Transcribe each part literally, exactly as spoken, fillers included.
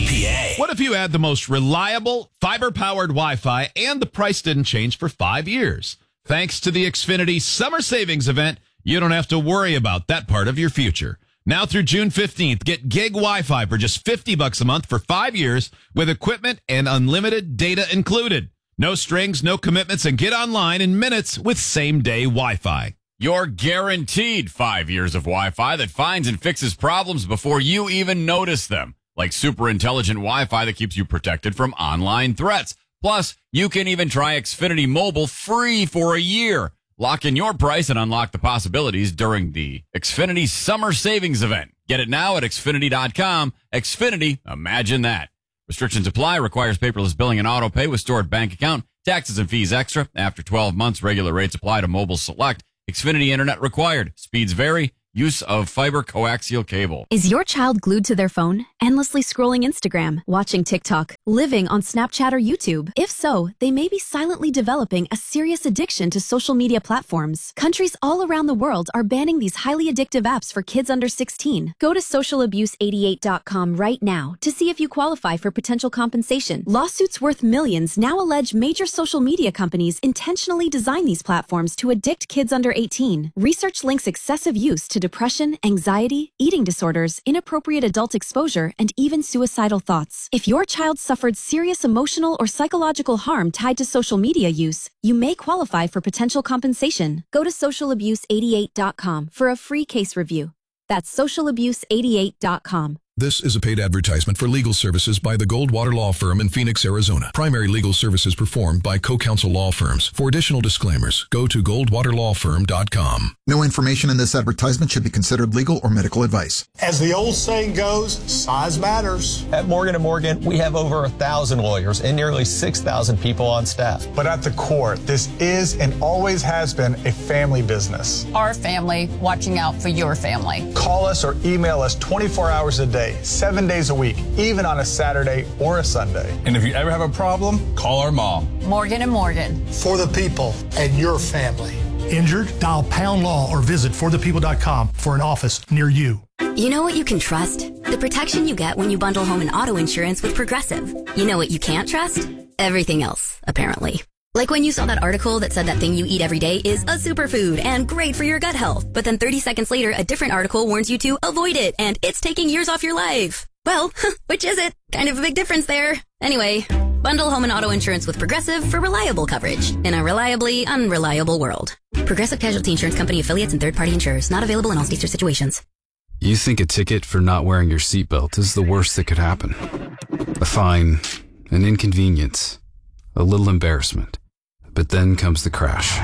P A. What if you had the most reliable, fiber-powered Wi-Fi and the price didn't change for five years? Thanks to the Xfinity Summer Savings Event, you don't have to worry about that part of your future. Now through June fifteenth, get gig Wi-Fi for just fifty bucks a month for five years with equipment and unlimited data included. No strings, no commitments, and get online in minutes with same-day Wi-Fi. You're guaranteed five years of Wi-Fi that finds and fixes problems before you even notice them, like super intelligent Wi-Fi that keeps you protected from online threats. Plus, you can even try Xfinity Mobile free for a year. Lock in your price and unlock the possibilities during the Xfinity Summer Savings Event. Get it now at Xfinity dot com. Xfinity, imagine that. Restrictions apply. Requires paperless billing and auto pay with stored bank account. Taxes and fees extra. After twelve months, regular rates apply to Mobile Select. Xfinity Internet required. Speeds vary. Use of fiber coaxial cable. Is your child glued to their phone, endlessly scrolling Instagram, watching TikTok, living on Snapchat or YouTube? If so, they may be silently developing a serious addiction to social media platforms. Countries all around the world are banning these highly addictive apps for kids under sixteen. Go to social abuse eighty-eight dot com right now to see if you qualify for potential compensation. Lawsuits worth millions now allege major social media companies intentionally design these platforms to addict kids under eighteen. Research links excessive use to depression, anxiety, eating disorders, inappropriate adult exposure, and even suicidal thoughts. If your child suffered serious emotional or psychological harm tied to social media use, you may qualify for potential compensation. Go to social abuse eighty-eight dot com for a free case review. That's social abuse eighty-eight dot com. This is a paid advertisement for legal services by the Goldwater Law Firm in Phoenix, Arizona. Primary legal services performed by co-counsel law firms. For additional disclaimers, go to goldwater law firm dot com. No information in this advertisement should be considered legal or medical advice. As the old saying goes, size matters. At Morgan and Morgan, we have over a thousand lawyers and nearly six thousand people on staff. But at the core, this is and always has been a family business. Our family watching out for your family. Call us or email us twenty-four hours a day, seven days a week, even on a Saturday or a Sunday. And if you ever have a problem, call our mom. Morgan and Morgan. For the people and your family. Injured? Dial pound law or visit for the people dot com for an office near you. You know what you can trust? The protection you get when you bundle home and auto insurance with Progressive. You know what you can't trust? Everything else, apparently. Like when you saw that article that said that thing you eat every day is a superfood and great for your gut health. But then thirty seconds later, a different article warns you to avoid it and it's taking years off your life. Well, which is it? Kind of a big difference there. Anyway, bundle home and auto insurance with Progressive for reliable coverage in a reliably unreliable world. Progressive Casualty Insurance Company affiliates and third-party insurers. Not available in all states or situations. You think a ticket for not wearing your seatbelt is the worst that could happen. A fine, an inconvenience, a little embarrassment. But then comes the crash.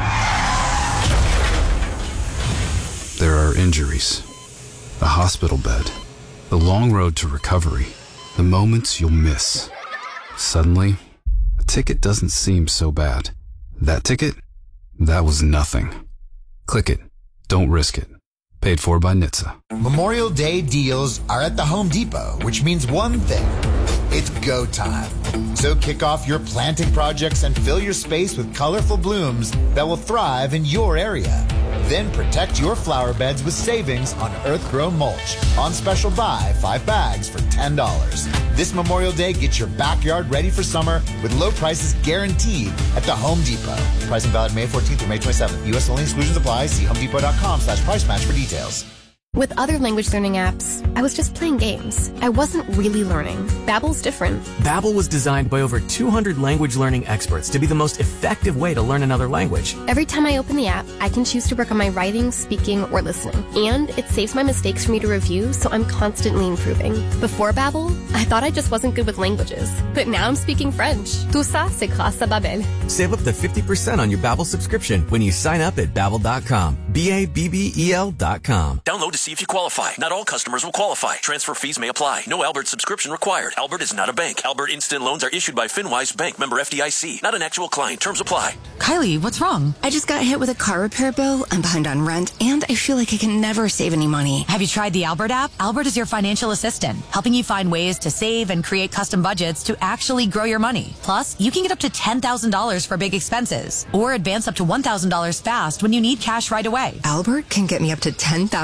There are injuries, a hospital bed, the long road to recovery, the moments you'll miss. Suddenly, a ticket doesn't seem so bad. That ticket? That was nothing. Click it. Don't risk it. Paid for by N H T S A. Memorial Day deals are at the Home Depot, which means one thing. It's go time. So kick off your planting projects and fill your space with colorful blooms that will thrive in your area. Then protect your flower beds with savings on earth-grown mulch. On special buy, five bags for ten dollars. This Memorial Day, get your backyard ready for summer with low prices guaranteed at the Home Depot. Pricing valid May fourteenth through May twenty-seventh. U S only exclusions apply. See homedepot dot com slash price match for details. With other language learning apps, I was just playing games. I wasn't really learning. Babbel's different. Babbel was designed by over two hundred language learning experts to be the most effective way to learn another language. Every time I open the app, I can choose to work on my writing, speaking, or listening. And it saves my mistakes for me to review, so I'm constantly improving. Before Babbel, I thought I just wasn't good with languages. But now I'm speaking French. Tout ça, c'est grâce à Babbel. Save up to fifty percent on your Babbel subscription when you sign up at babbel dot com. B A B B E L dot com. Download to see if you qualify. Not all customers will qualify. Transfer fees may apply. No Albert subscription required. Albert is not a bank. Albert Instant Loans are issued by FinWise Bank, member F D I C. Not an actual client. Terms apply. Kylie, what's wrong? I just got hit with a car repair bill. I'm behind on rent, and I feel like I can never save any money. Have you tried the Albert app? Albert is your financial assistant, helping you find ways to save and create custom budgets to actually grow your money. Plus, you can get up to ten thousand dollars for big expenses, or advance up to one thousand dollars fast when you need cash right away. Albert can get me up to ten thousand dollars?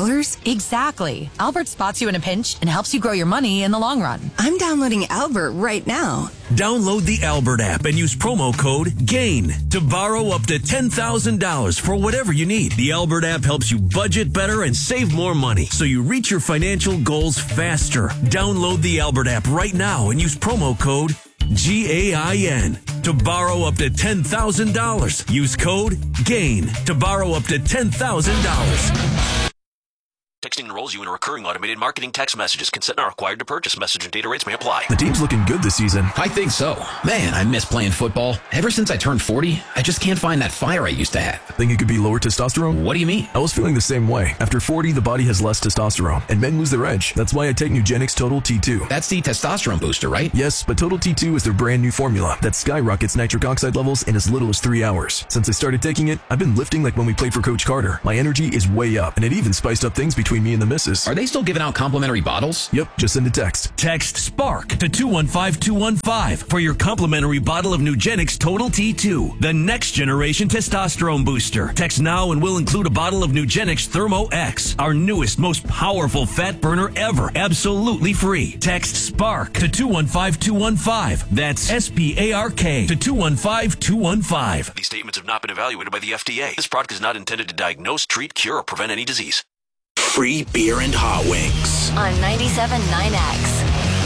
dollars? Exactly. Albert spots you in a pinch and helps you grow your money in the long run. I'm downloading Albert right now. Download the Albert app and use promo code GAIN to borrow up to ten thousand dollars for whatever you need. The Albert app helps you budget better and save more money so you reach your financial goals faster. Download the Albert app right now and use promo code G A I N to borrow up to ten thousand dollars. Use code GAIN to borrow up to ten thousand dollars. Texting enrolls you in a recurring automated marketing text messages. Consent not required to purchase. Message and data rates may apply. The team's looking good this season. I think so. Man, I miss playing football. Ever since I turned forty, I just can't find that fire I used to have. Think it could be lower testosterone? What do you mean? I was feeling the same way. After forty, the body has less testosterone, and men lose their edge. That's why I take Nugenix Total T two. That's the testosterone booster, right? Yes, but Total T two is their brand new formula that skyrockets nitric oxide levels in as little as three hours. Since I started taking it, I've been lifting like when we played for Coach Carter. My energy is way up, and it even spiced up things between me and the missus. Are they still giving out complimentary bottles? Yep, just send a text. Text SPARK to two one five two one five for your complimentary bottle of Nugenix Total T two, the next generation testosterone booster. Text now and we'll include a bottle of Nugenix Thermo X, our newest, most powerful fat burner ever, absolutely free. Text SPARK to two one five two one five. That's S P A R K to two one five two one five. These statements have not been evaluated by the F D A. This product is not intended to diagnose, treat, cure, or prevent any disease. Free beer and hot wings on ninety-seven point nine X.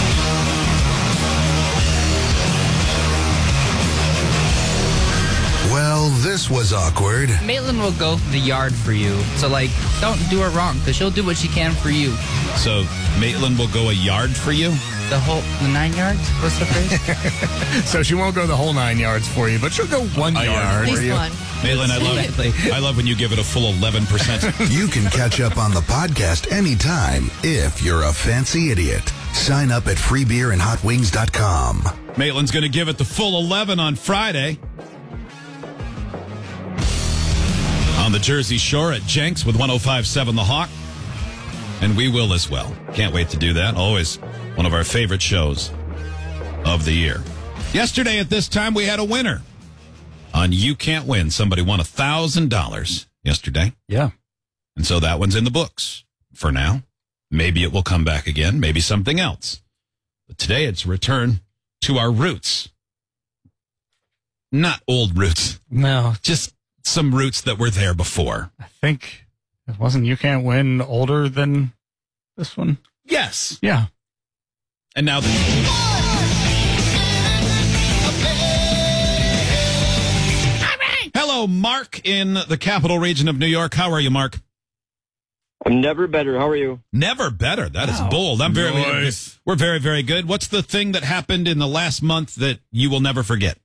Well, this was awkward. Maitland will go the yard for you. So, like, don't do her wrong, because she'll do what she can for you. So, Maitland will go a yard for you? The whole, the nine yards? What's the phrase? So she won't go the whole nine yards for you, but she'll go one a yard, yard for you. One. Maitland, I love, I love when you give it a full eleven percent. You can catch up on the podcast anytime if you're a fancy idiot. Sign up at free beer and hot wings dot com. Maitland's going to give it the full eleven on Friday. On the Jersey Shore at Jenks with one oh five point seven The Hawk. And we will as well. Can't wait to do that. Always one of our favorite shows of the year. Yesterday at this time, we had a winner on You Can't Win. Somebody won one thousand dollars yesterday. Yeah. And so that one's in the books for now. Maybe it will come back again. Maybe something else. But today it's a return to our roots. Not old roots. No. Just some roots that were there before. I think it wasn't You Can't Win older than this one. Yes. Yeah. And now the... Hello, Mark in the capital region of New York. How are you, Mark? I'm never better. How are you? Never better. That is wow. bold. I'm very, nice. We're very, very good. What's the thing that happened in the last month that you will never forget?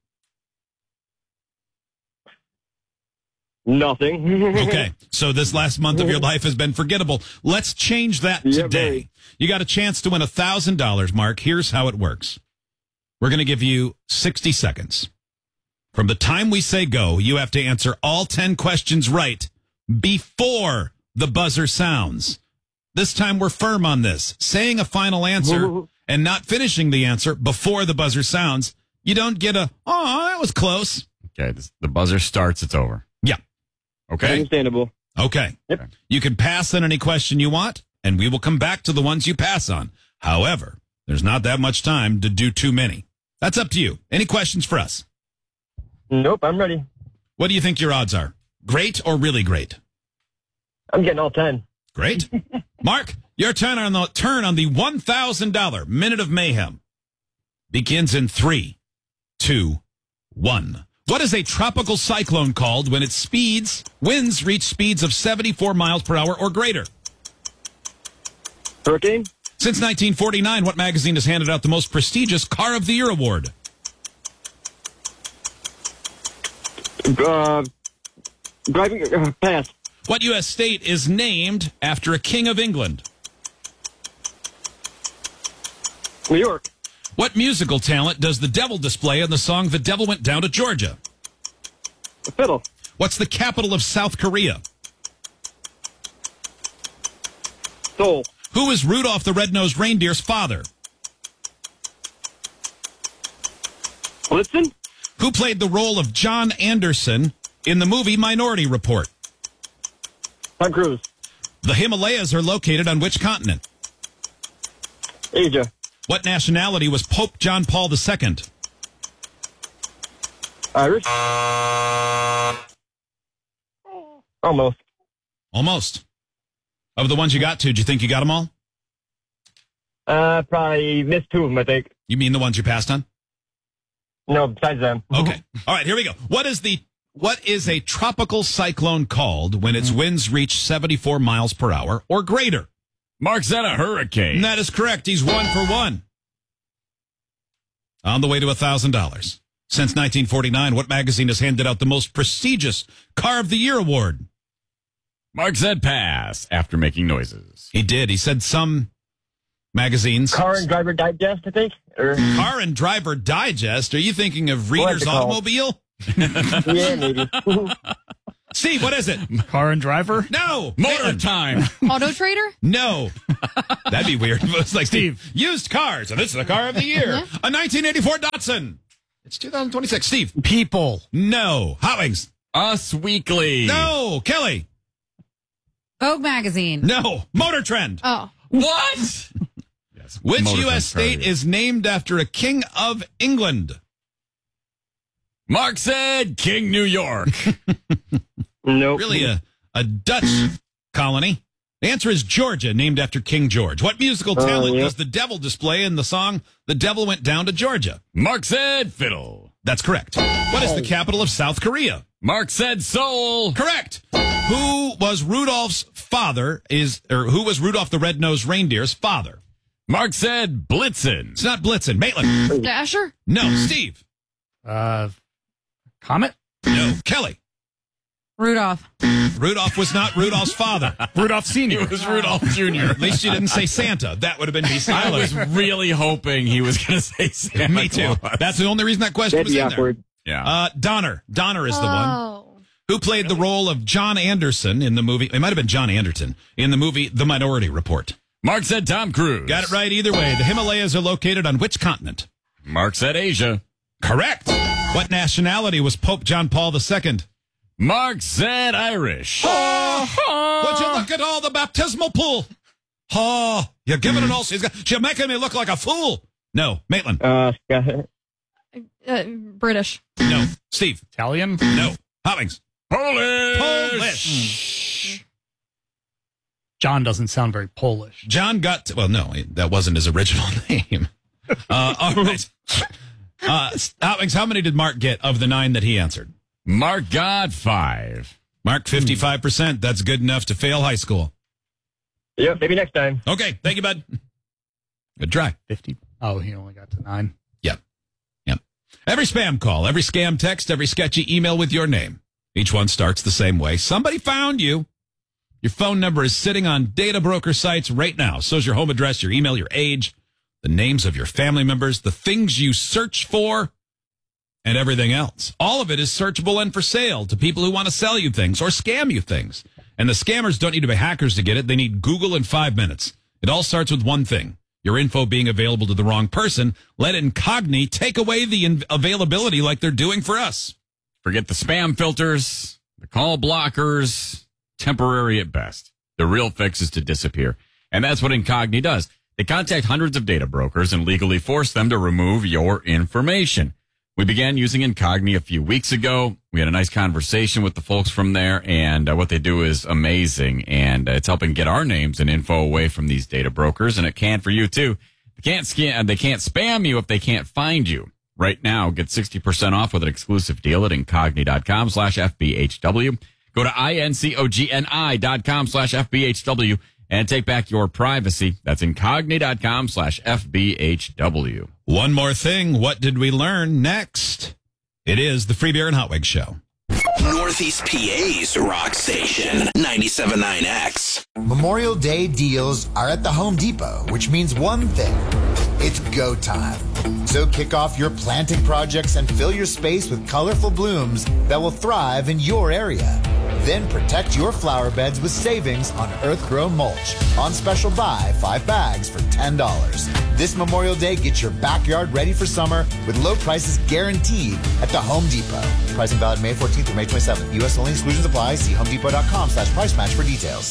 Nothing. Okay. So this last month of your life has been forgettable. Let's change that yeah, today. Very. You got a chance to win one thousand dollars, Mark. Here's how it works. We're going to give you sixty seconds. From the time we say go, you have to answer all ten questions right before the buzzer sounds. This time we're firm on this. Saying a final answer and not finishing the answer before the buzzer sounds, you don't get a, oh, that was close. Okay, this, the buzzer starts, it's over. Yeah. Okay. Understandable. Okay. Yep. You can pass on any question you want, and we will come back to the ones you pass on. However, there's not that much time to do too many. That's up to you. Any questions for us? Nope, I'm ready. What do you think your odds are? Great or really great? I'm getting all ten. Great. Mark, your turn on the turn on the one thousand dollars Minute of Mayhem begins in three, two, one. What is a tropical cyclone called when its speeds, winds reach speeds of seventy-four miles per hour or greater? Hurricane? Since nineteen forty-nine, what magazine has handed out the most prestigious Car of the Year award? Uh, driving, uh, pass. What U S state is named after a king of England? New York. What musical talent does the devil display in the song The Devil Went Down to Georgia? The fiddle. What's the capital of South Korea? Seoul. Who is Rudolph the Red-Nosed Reindeer's father? Blitzen. Who played the role of John Anderson in the movie Minority Report? Tom Cruise. The Himalayas are located on which continent? Asia. What nationality was Pope John Paul the Second? Irish. Almost. Almost. Of the ones you got to, do you think you got them all? Uh, probably missed two of them, I think. You mean the ones you passed on? No, besides them. Okay. All right, here we go. What is the what is a tropical cyclone called when its winds reach seventy-four miles per hour or greater? Mark's that a hurricane. That is correct. He's one for one. On the way to one thousand dollars. Since nineteen forty-nine, what magazine has handed out the most prestigious Car of the Year award? Mark said pass after making noises. He did. He said some magazines. Car and Driver Digest, I think. Or... Car and Driver Digest? Are you thinking of Reader's Automobile? Yeah, maybe. Steve, what is it? Car and Driver? No. Motor Man. Time. Auto Trader? No. That'd be weird. It was like, Steve, used cars, and this is the Car of the Year. A nineteen eighty-four Datsun. It's two thousand twenty-six. Steve. People. No. Hot Wings. Us Weekly. No. Kelly. Vogue magazine. No. Motor Trend. Oh. What? Yes. Which Motor U S state is named after a king of England? Mark said King New York. Nope. Really a, a Dutch colony. The answer is Georgia, named after King George. What musical talent uh, yeah. does the devil display in the song The Devil Went Down to Georgia? Mark said fiddle. That's correct. What is the capital of South Korea? Mark said Seoul. Correct. Who was Rudolph's father is or who was Rudolph the Red-Nosed Reindeer's father? Mark said Blitzen. It's not Blitzen. Maitland. Dasher? No. Steve. Uh, Comet? No. Kelly. Rudolph. Rudolph was not Rudolph's father. Rudolph Senior. It was Rudolph Junior At least you didn't say Santa. That would have been decent. I was really hoping he was going to say Santa. Me too. Claus. That's the only reason that question That'd was be in awkward. there. Yeah. Uh, Donner. Donner is the one. Oh. Who played the role of John Anderson in the movie? It might have been John Anderton in the movie The Minority Report. Mark said Tom Cruise. Got it right either way. The Himalayas are located on which continent? Mark said Asia. Correct. What nationality was Pope John Paul the Second? Mark said Irish. Oh, would you look at all the baptismal pool? Oh, you're giving it all. She's, got, she's making me look like a fool. No. Maitland. Uh, Uh, British. No. Steve. Italian? No. Hoppings. Polish. Polish. John doesn't sound very Polish. John got, to, well, no, that wasn't his original name. Uh, all right. Uh, Hoppings, how many did Mark get of the nine that he answered? Mark got five. Mark, fifty-five percent. That's good enough to fail high school. Yep, maybe next time. Okay. Thank you, bud. Good try. fifty. Oh, he only got to nine. Yeah. Yeah. Every spam call, every scam text, every sketchy email with your name. Each one starts the same way. Somebody found you. Your phone number is sitting on data broker sites right now. So is your home address, your email, your age, the names of your family members, the things you search for, and everything else. All of it is searchable and for sale to people who want to sell you things or scam you things. And the scammers don't need to be hackers to get it. They need Google in five minutes. It all starts with one thing. Your info being available to the wrong person. Let Incogni take away the in- availability like they're doing for us. Forget the spam filters, the call blockers, temporary at best. The real fix is to disappear. And that's what Incogni does. They contact hundreds of data brokers and legally force them to remove your information. We began using Incogni a few weeks ago. We had a nice conversation with the folks from there, and uh, what they do is amazing, and uh, it's helping get our names and info away from these data brokers, and it can for you too. They can't scam, they can't spam you if they can't find you. Right now, get sixty percent off with an exclusive deal at incogni.com slash FBHW. Go to I-N-C-O-G-N-I dot com slash F-B-H-W and take back your privacy. That's incogni.com slash F-B-H-W. One more thing. What did we learn next? It is the Free Beer and Hot Wings Show. Northeast P A's rock station, ninety-seven point nine X. Memorial Day deals are at the Home Depot, which means one thing. It's go time. So kick off your planting projects and fill your space with colorful blooms that will thrive in your area. Then protect your flower beds with savings on Earthgrow mulch. On special buy, five bags for ten dollars. This Memorial Day, get your backyard ready for summer with low prices guaranteed at the Home Depot. Pricing valid May fourteenth through May twenty-seventh. U S only, exclusions apply. See homedepot.com slash price match for details.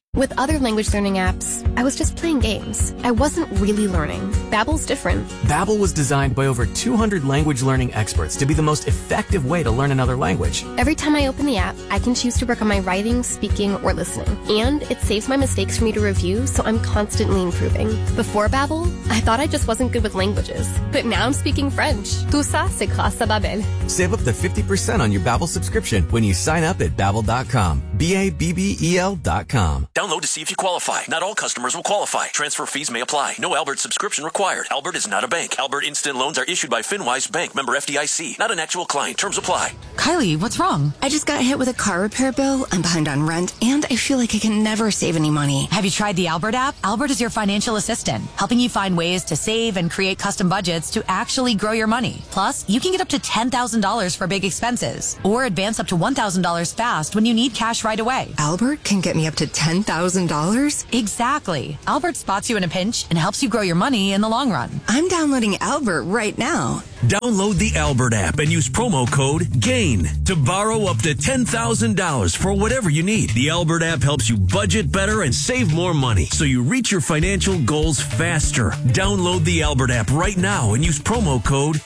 With other language learning apps, I was just playing games. I wasn't really learning. Babbel's different. Babbel was designed by over two hundred language learning experts to be the most effective way to learn another language. Every time I open the app, I can choose to work on my writing, speaking, or listening. And it saves my mistakes for me to review, so I'm constantly improving. Before Babbel, I thought I just wasn't good with languages. But now I'm speaking French. Tout ça, c'est grâce à Babbel. Save up to fifty percent on your Babbel subscription when you sign up at babbel dot com. B A B B E L dot com. Download to see if you qualify. Not all customers will qualify. Transfer fees may apply. No Albert subscription required. Albert is not a bank. Albert Instant Loans are issued by FinWise Bank, member F D I C. Not an actual client. Terms apply. Kylie, what's wrong? I just got hit with a car repair bill. I'm behind on rent, and I feel like I can never save any money. Have you tried the Albert app? Albert is your financial assistant, helping you find ways to save and create custom budgets to actually grow your money. Plus, you can get up to ten thousand dollars for big expenses, or advance up to one thousand dollars fast when you need cash right away. Albert can get me up to ten thousand dollars? Exactly. Albert spots you in a pinch and helps you grow your money in the long run. I'm downloading Albert right now. Download the Albert app and use promo code GAIN to borrow up to ten thousand dollars for whatever you need. The Albert app helps you budget better and save more money so you reach your financial goals faster. Download the Albert app right now and use promo code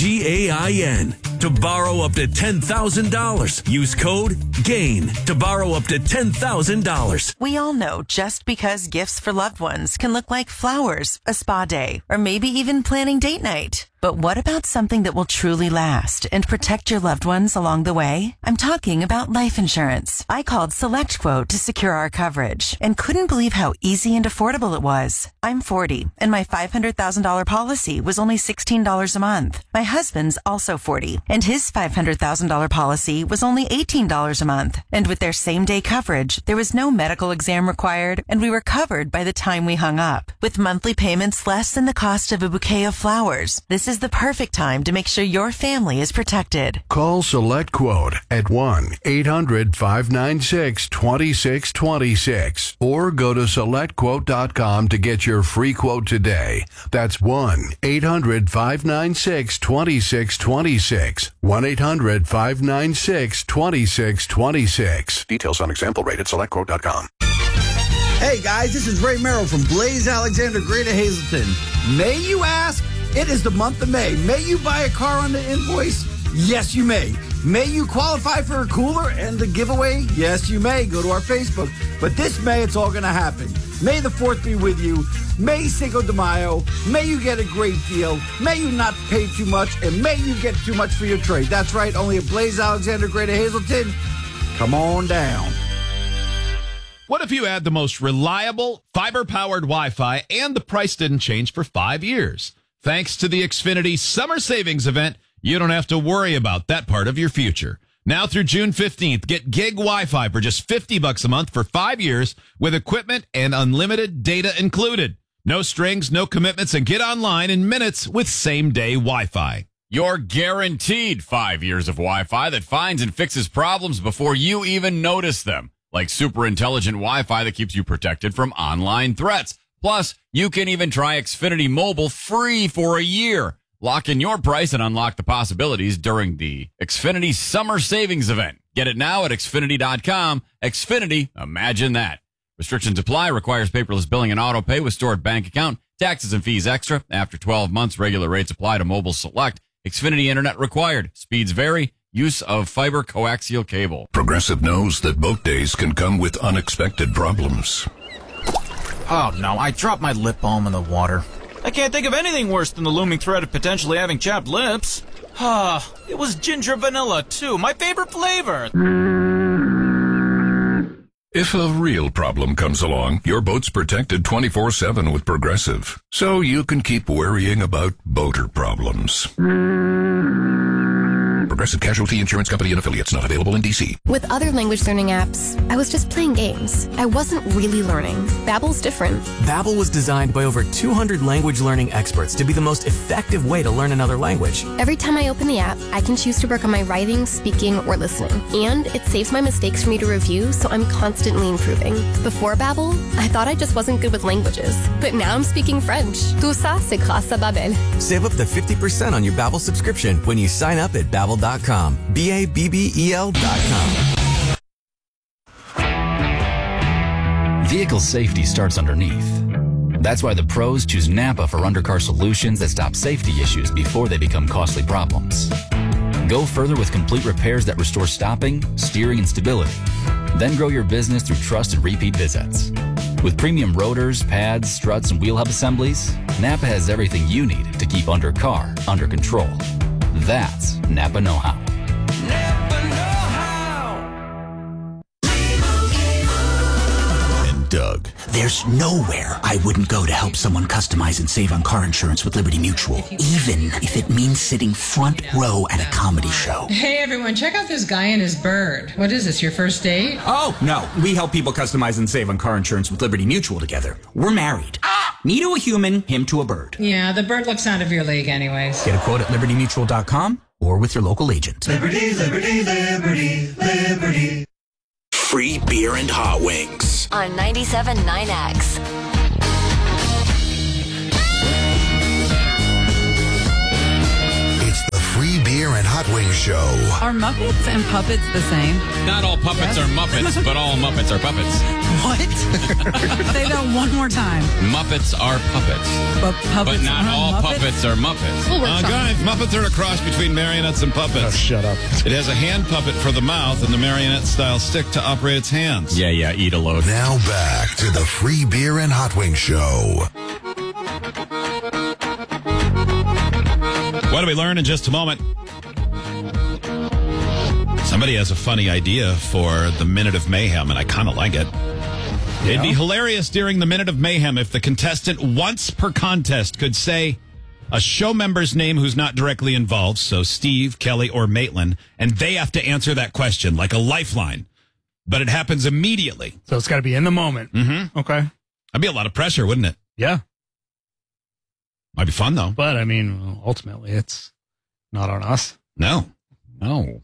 G A I N to borrow up to ten thousand dollars. Use code GAIN to borrow up to ten thousand dollars. We all know just because gifts for loved ones can look like flowers, a spa day, or maybe even planning date night. But what about something that will truly last and protect your loved ones along the way? I'm talking about life insurance. I called SelectQuote to secure our coverage and couldn't believe how easy and affordable it was. I'm forty, and my five hundred thousand dollars policy was only sixteen dollars a month. My husband's also forty, and his five hundred thousand dollars policy was only eighteen dollars a month. And with their same-day coverage, there was no medical exam required, and we were covered by the time we hung up. With monthly payments less than the cost of a bouquet of flowers, this is the perfect time to make sure your family is protected. Call SelectQuote at one eight hundred five nine six two six two six or go to select quote dot com to get your free quote today. That's one eight hundred five nine six two six two six. one eight hundred five nine six two six two six. Details on example rate at select quote dot com. Hey guys, this is Ray Merrill from Blaze Alexander, Greater Hazleton. May you ask? It is the month of May. May you buy a car on the invoice? Yes, you may. May you qualify for a cooler and the giveaway? Yes, you may. Go to our Facebook. But this May, it's all going to happen. May the fourth be with you. May Cinco de Mayo. May you get a great deal. May you not pay too much. And may you get too much for your trade. That's right. Only at Blaze Alexander, Greater Hazleton. Come on down. What if you had the most reliable fiber-powered Wi-Fi and the price didn't change for five years? Thanks to the Xfinity Summer Savings Event, you don't have to worry about that part of your future. Now through June fifteenth, get gig Wi-Fi for just fifty bucks a month for five years with equipment and unlimited data included. No strings, no commitments, and get online in minutes with same-day Wi-Fi. You're guaranteed five years of Wi-Fi that finds and fixes problems before you even notice them, like super intelligent Wi-Fi that keeps you protected from online threats. Plus, you can even try Xfinity Mobile free for a year. Lock in your price and unlock the possibilities during the Xfinity Summer Savings Event. Get it now at Xfinity dot com. Xfinity, imagine that. Restrictions apply. Requires paperless billing and auto pay with stored bank account. Taxes and fees extra. After twelve months, regular rates apply to Mobile Select. Xfinity Internet required. Speeds vary. Use of fiber coaxial cable. Progressive knows that boat days can come with unexpected problems. Oh no, I dropped my lip balm in the water. I can't think of anything worse than the looming threat of potentially having chapped lips. Ah, it was ginger vanilla too, my favorite flavor. If a real problem comes along, your boat's protected twenty-four seven with Progressive, so you can keep worrying about boater problems. Progressive Casualty Insurance Company and affiliates, not available in D C. With other language learning apps, I was just playing games. I wasn't really learning. Babbel's different. Babbel was designed by over two hundred language learning experts to be the most effective way to learn another language. Every time I open the app, I can choose to work on my writing, speaking, or listening. And it saves my mistakes for me to review, so I'm constantly improving. Before Babbel, I thought I just wasn't good with languages. But now I'm speaking French. Tout ça, c'est grâce à Babbel. Save up to fifty percent on your Babbel subscription when you sign up at babbel dot com. B A B B E L dot com. Vehicle safety starts underneath. That's why the pros choose Napa for undercar solutions that stop safety issues before they become costly problems. Go further with complete repairs that restore stopping, steering, and stability. Then grow your business through trust and repeat visits. With premium rotors, pads, struts, and wheel hub assemblies, Napa has everything you need to keep undercar under control. That's Napa know-how. Doug. There's nowhere I wouldn't go to help someone customize and save on car insurance with Liberty Mutual, even if it means sitting front row at a comedy show. Hey everyone, check out this guy and his bird. What is this, your first date? Oh, no. We help people customize and save on car insurance with Liberty Mutual together. We're married. Me to a human, him to a bird. Yeah, the bird looks out of your league anyways. Get a quote at liberty mutual dot com or with your local agent. Liberty, liberty, liberty, liberty. Free beer and hot wings. On ninety-seven point nine X. It's the Free Beer and Hot Wings Show. Are Muppets and puppets the same? Not all puppets Yes. are Muppets, but all Muppets are puppets. What? Say that one more time. Muppets are puppets. But puppets But not aren't all Muppets? puppets are Muppets. We'll work Uh, something. guys, Muppets are a cross between marionettes and puppets. Oh, shut up. It has a hand puppet for the mouth and the marionette-style stick to operate its hands. Yeah, yeah, eat a load. Now back to the Free Beer and Hot Wings Show. What do we learn in just a moment? Somebody has a funny idea for the Minute of Mayhem, and I kind of like it. Yeah. It'd be hilarious during the Minute of Mayhem if the contestant once per contest could say a show member's name who's not directly involved, so Steve, Kelly, or Maitland, and they have to answer that question like a lifeline. But it happens immediately. So it's got to be in the moment. Mm-hmm. Okay. That'd be a lot of pressure, wouldn't it? Yeah. Might be fun, though. But, I mean, ultimately, it's not on us. No. No.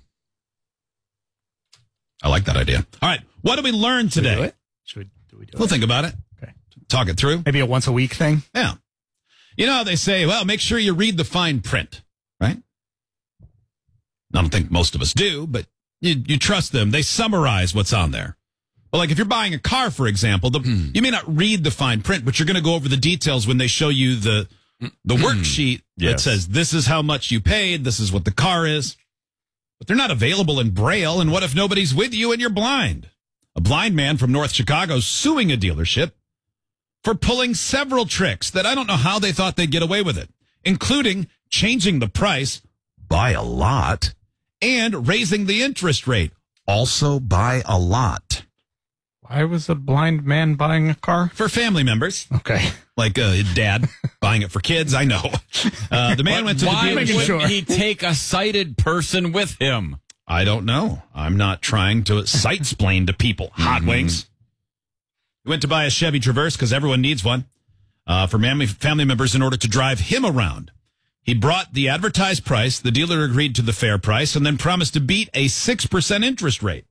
I like that idea. All right. What did we learn today? Should we do it? Should we, do we do we'll it? think about it. Okay. Talk it through. Maybe a once a week thing? Yeah. You know, they say, well, make sure you read the fine print, right? I don't think most of us do, but you, you trust them. They summarize what's on there. Well, like if you're buying a car, for example, the, Hmm. you may not read the fine print, but you're going to go over the details when they show you the the worksheet that Yes. says this is how much you paid, this is what the car is. But they're not available in Braille, and what if nobody's with you and you're blind? A blind man from North Chicago suing a dealership for pulling several tricks that I don't know how they thought they'd get away with it, including changing the price by a lot and raising the interest rate also by a lot. Why was a blind man buying a car? For family members. Okay. Like uh, dad buying it for kids, I know. Uh, the man But went to the why dealership. would sure. he take a sighted person with him? I don't know. I'm not trying to sight-splain to people. Hot Mm-hmm. wings. He went to buy a Chevy Traverse because everyone needs one uh, for family, family members in order to drive him around. He brought the advertised price. The dealer agreed to the fair price and then promised to beat a six percent interest rate.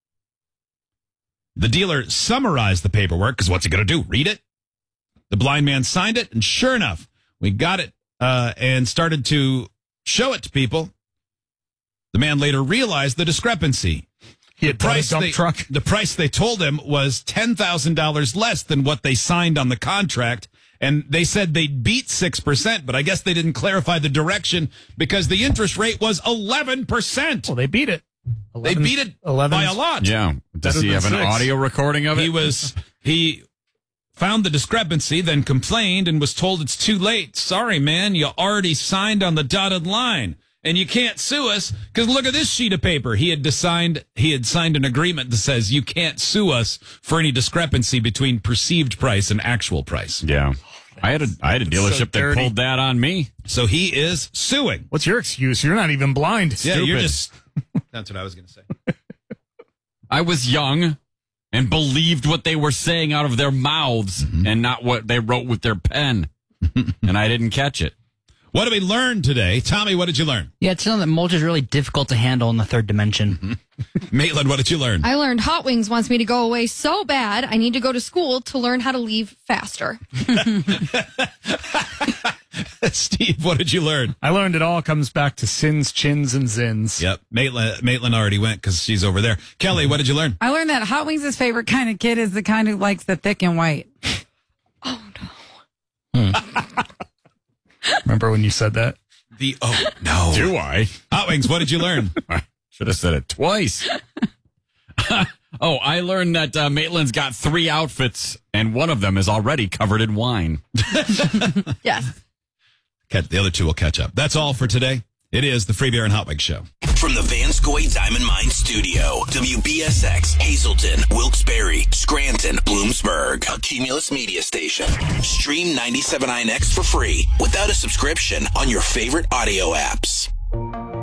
The dealer summarized the paperwork because what's he going to do? Read it? The blind man signed it, and sure enough, we got it uh, and started to show it to people. The man later realized the discrepancy. He had the price bought a dump they, truck. The price they told him was ten thousand dollars less than what they signed on the contract. And they said they'd beat six percent, but I guess they didn't clarify the direction because the interest rate was eleven percent. Well, they beat it. They beat it by a lot. Yeah. Does he have an six. audio recording of it? He was, he found the discrepancy, then complained and was told it's too late. Sorry, man, you already signed on the dotted line. And you can't sue us because look at this sheet of paper. He had signed, he had signed an agreement that says you can't sue us for any discrepancy between perceived price and actual price. Yeah. I had a I had a That's so dealership that dirty. pulled that on me. So he is suing. What's your excuse? You're not even blind. Yeah, Stupid. you're just, that's what I was going to say. I was young and believed what they were saying out of their mouths Mm-hmm. and not what they wrote with their pen. And I didn't catch it. What did we learn today? Tommy, what did you learn? Yeah, it's something that mulch is really difficult to handle in the third dimension. Maitland, what did you learn? I learned Hot Wings wants me to go away so bad, I need to go to school to learn how to leave faster. Steve, what did you learn? I learned it all comes back to sins, chins, and zins. Yep. Maitland, Maitland already went because she's over there. Kelly, what did you learn? I learned that Hot Wings' favorite kind of kid is the kind who likes the thick and white. Remember when you said that? The oh no. Do I? Hot Wings, what did you learn? I should have said it twice. Oh, I learned that uh, Maitland's got three outfits, and one of them is already covered in wine. Yes. The other two will catch up. That's all for today. It is the Free Beer and Hot Wings Show. From the Vanscoy Diamond Mine Studio, W B S X, Hazleton, Wilkes-Barre, Scranton, Bloomsburg, a Cumulus Media Station. Stream ninety-seven point nine X for free without a subscription on your favorite audio apps.